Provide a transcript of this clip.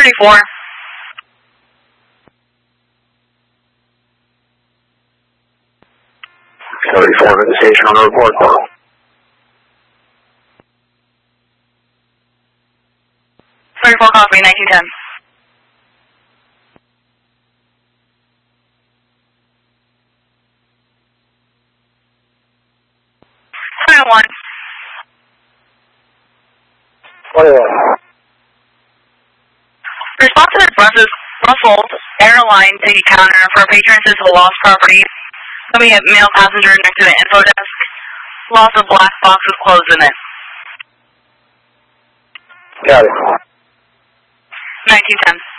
34. 34 to the station on the report. 34 copy, 1910. Final one. 21. Respond to the Brussels Airline ticket counter for patrons who lost property. Somebody had male passenger next to the info desk. Lost a black box with clothes in it. Got it. 1910.